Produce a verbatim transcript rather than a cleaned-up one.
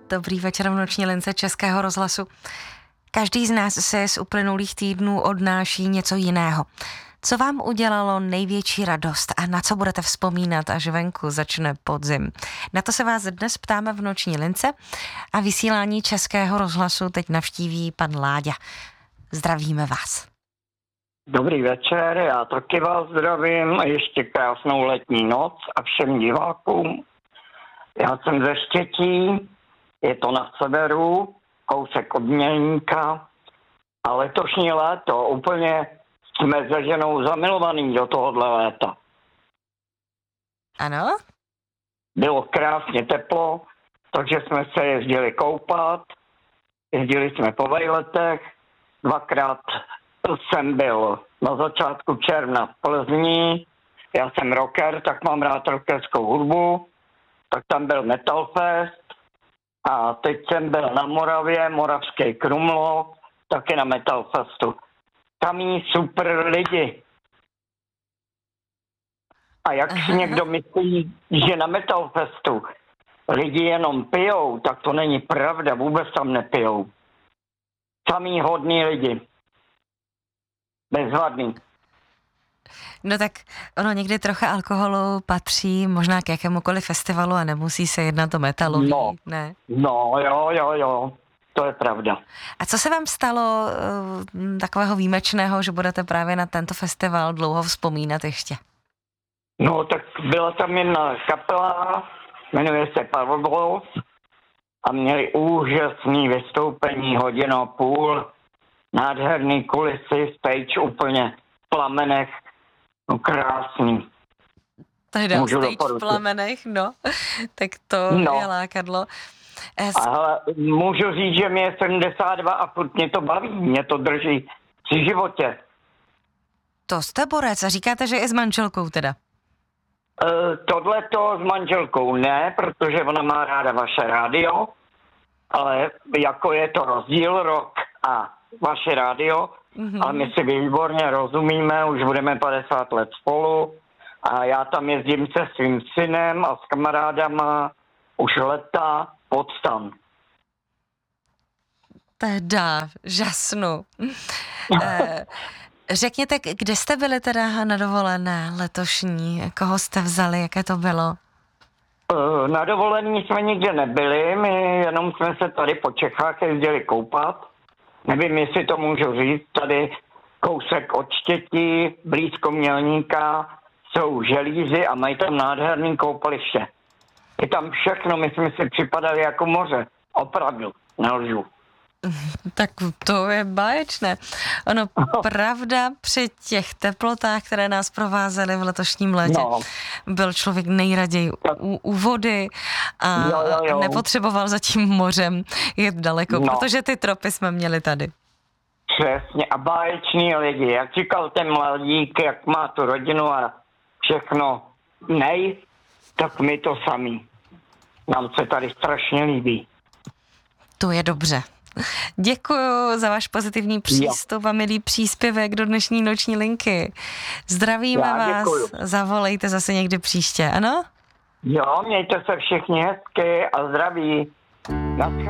Dobrý večer v noční lince Českého rozhlasu. Každý z nás se z uplynulých týdnů odnáší něco jiného. Co vám udělalo největší radost a na co budete vzpomínat, až venku začne podzim? Na to se vás dnes ptáme v noční lince a vysílání Českého rozhlasu teď navštíví pan Láďa. Zdravíme vás. Dobrý večer, já taky vás zdravím a ještě krásnou letní noc a všem divákům. Já jsem ze Štětí, je to na severu, kousek od Mělníka a letošní léto úplně jsme se ženou zamilovaní do tohohle léta. Ano? Bylo krásně teplo, takže jsme se jezdili koupat, jezdili jsme po vejletech, dvakrát jsem byl na začátku června v Plzni, já jsem rocker, tak mám rád rockerskou hudbu, tak tam byl Metal Fest a teď jsem byl na Moravě, Moravský Krumlov, taky na Metal Festu. Tam jí super lidi. A jak si někdo myslí, že na Metal Festu lidi jenom pijou, tak to není pravda, vůbec tam nepijou. Samý hodný lidi. Bezvadný. No tak ono někdy trocha alkoholu patří možná k jakémukoliv festivalu a nemusí se jednat o metalový, no, ne? No, jo, jo, jo, to je pravda. A co se vám stalo uh, takového výjimečného, že budete právě na tento festival dlouho vzpomínat ještě? No, tak byla tam jedna kapela, jmenuje se Powerwolf a měli úžasný vystoupení, hodinu a půl, nádherný kulisy, stage úplně v plamenech, no krásný. Teda stage v plamenech, no, tak to no. je lákadlo. Es... Ale můžu říct, že mě je sedmdesát dva a furt mě to baví, mě to drží při životě. To jste borec a říkáte, že i s manželkou teda? Uh, tohleto s manželkou ne, protože ona má ráda vaše rádio, ale jako je to rozdíl rock a vaše rádio, mm-hmm. ale my si výborně rozumíme, už budeme padesát let spolu a já tam jezdím se svým synem a s kamarádama už leta pod stan. Teda, žasnu. eh, řekněte, kde jste byli teda na dovolené letošní? Koho jste vzali, jaké to bylo? Eh, na dovolení jsme nikde nebyli, my jenom jsme se tady po Čechách jezdili koupat. Nevím, jestli to můžu říct, tady kousek od Štětí, blízko Mělníka, jsou želízy a mají tam nádherný koupaliště. Je tam všechno, my jsme si připadali jako moře. Opravdu, nelžu. Tak to je báječné. Ono, pravda, při těch teplotách, které nás provázely v letošním létě, no. byl člověk nejraději u, u vody a jo, jo, jo. nepotřeboval za tím mořem jet daleko, no. protože ty tropy jsme měli tady. Přesně, a báječný lidi. Jak říkal ten mladík, jak má tu rodinu a všechno nej, tak my to sami. Nám se tady strašně líbí. To je dobře. Děkuju za váš pozitivní přístup jo. a milý příspěvek do dnešní noční linky. Zdravíme Já vás, děkuju. Zavolejte zase někdy příště, ano? Jo, mějte se všichni hezky a zdraví.